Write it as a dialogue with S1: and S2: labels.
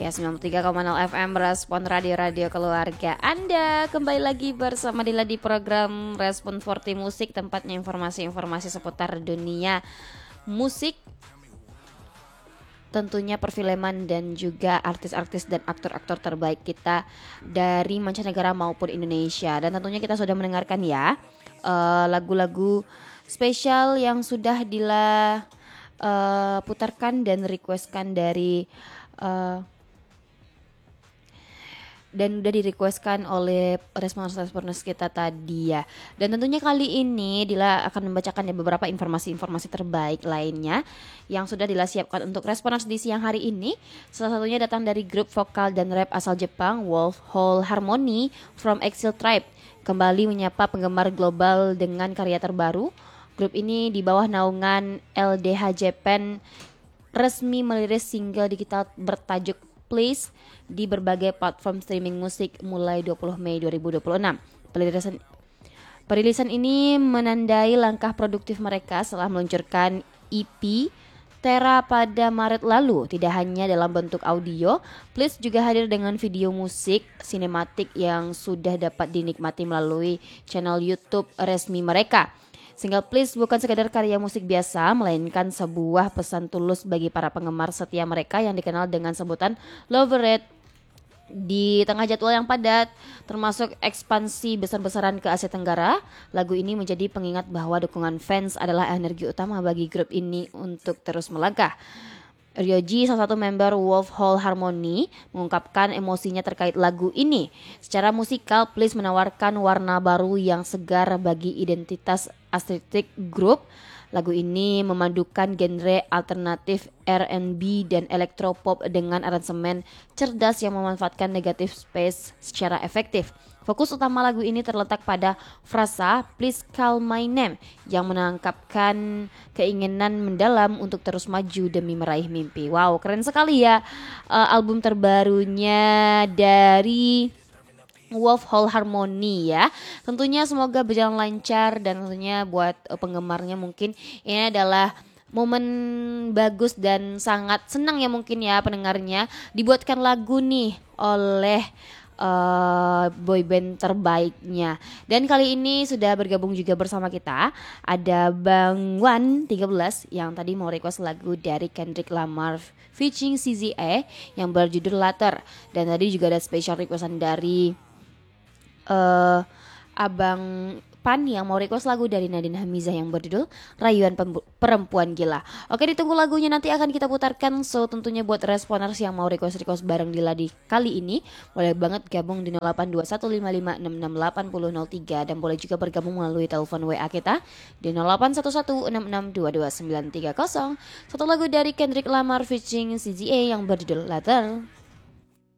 S1: Ya 93,0 FM Respon Radio-Radio Keluarga Anda. Kembali lagi bersama Dila di program Respon 40 Musik, tempatnya informasi-informasi seputar dunia musik, tentunya perfilman dan juga artis-artis dan aktor-aktor terbaik kita dari mancanegara maupun Indonesia. Dan tentunya kita sudah mendengarkan ya lagu-lagu spesial yang sudah Dila putarkan dan requestkan dari dan udah di-requestkan oleh respons-respons kita tadi ya. Dan tentunya kali ini Dila akan membacakan ya beberapa informasi-informasi terbaik lainnya yang sudah Dila siapkan untuk respons di siang hari ini. Salah satunya datang dari grup vokal dan rap asal Jepang Wolf Hall Harmony from Exile Tribe, kembali menyapa penggemar global dengan karya terbaru. Grup ini di bawah naungan LDH Japan resmi merilis single digital bertajuk Please di berbagai platform streaming musik mulai 20 Mei 2026. Perilisan ini menandai langkah produktif mereka setelah meluncurkan EP Terra pada Maret lalu. Tidak hanya dalam bentuk audio, Please juga hadir dengan video musik sinematik yang sudah dapat dinikmati melalui channel YouTube resmi mereka. Single Please bukan sekadar karya musik biasa, melainkan sebuah pesan tulus bagi para penggemar setia mereka yang dikenal dengan sebutan Lover It. Di tengah jadwal yang padat, termasuk ekspansi besar-besaran ke Asia Tenggara, lagu ini menjadi pengingat bahwa dukungan fans adalah energi utama bagi grup ini untuk terus melangkah. Ryoji, salah satu member Wolf Hall Harmony, mengungkapkan emosinya terkait lagu ini. Secara musikal, Please menawarkan warna baru yang segar bagi identitas estetik grup. Lagu ini memadukan genre alternatif R&B dan elektropop dengan aransemen cerdas yang memanfaatkan negative space secara efektif. Fokus utama lagu ini terletak pada frasa Please Call My Name yang menangkapkan keinginan mendalam untuk terus maju demi meraih mimpi. Wow, keren sekali ya album terbarunya dari Wolf Hall Harmony ya. Tentunya semoga berjalan lancar dan tentunya buat penggemarnya mungkin ini adalah momen bagus dan sangat senang ya mungkin ya pendengarnya dibuatkan lagu nih oleh boyband terbaiknya. Dan kali ini sudah bergabung juga bersama kita ada Bang Wan 13 yang tadi mau request lagu dari Kendrick Lamar featuring CZA yang berjudul Later. Dan tadi juga ada special requestan dari Abang Pan yang mau request lagu dari Nadine Hamizah yang berjudul Rayuan Perempuan Gila. Oke, ditunggu lagunya nanti akan kita putarkan. So tentunya buat responers yang mau request bareng Dila di kali ini, boleh banget gabung di 082155668003 dan boleh juga bergabung melalui telepon WA kita di 081166222930. Satu lagu dari Kendrick Lamar featuring CZA yang berjudul Later.